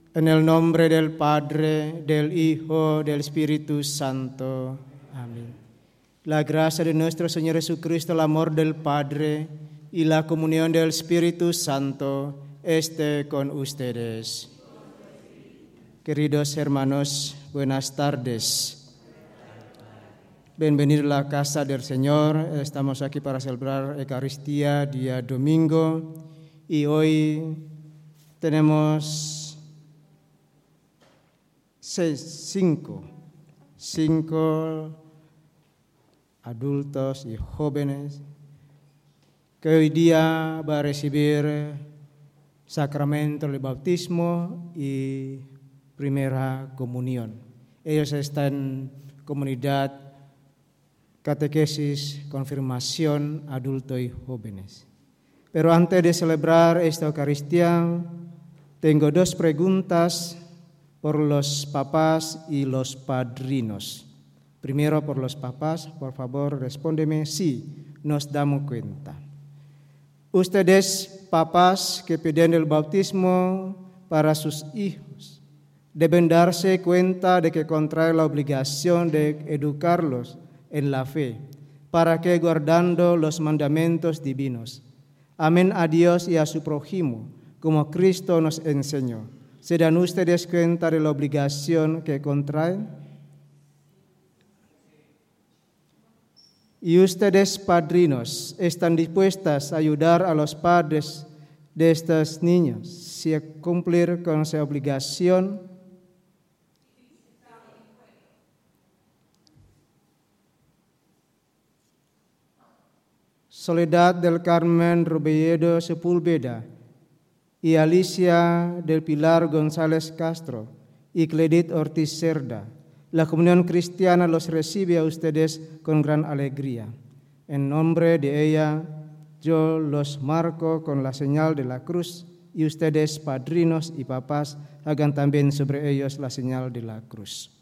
En el nombre del Padre, del Hijo, del Espíritu Santo. Amén. La gracia de nuestro Señor Jesucristo, el amor del Padre y la comunión del Espíritu Santo esté con ustedes. Queridos hermanos, buenas tardes. Bienvenidos a la casa del Señor. Estamos aquí para celebrar Eucaristía día domingo y hoy tenemos cinco adultos y jóvenes que hoy día va a recibir sacramento del bautismo y primera comunión. Ellos están en comunidad catequesis, confirmación, adultos y jóvenes. Pero antes de celebrar esta Eucaristía, tengo dos preguntas por los papás y los padrinos. Primero por los papás, por favor, respóndeme si nos damos cuenta. Ustedes, papás que piden el bautismo para sus hijos, deben darse cuenta de que contrae la obligación de educarlos en la fe, para que guardando los mandamientos divinos, amen a Dios y a su prójimo, como Cristo nos enseñó. ¿Se dan ustedes cuenta de la obligación que contraen? ¿Y ustedes, padrinos, están dispuestas a ayudar a los padres de estos niños a cumplir con esa obligación? Soledad del Carmen Robledo Sepúlveda y Alicia del Pilar González Castro y Cledit Ortiz Cerda. La comunión cristiana los recibe a ustedes con gran alegría. En nombre de ella, yo los marco con la señal de la cruz y ustedes, padrinos y papás, hagan también sobre ellos la señal de la cruz.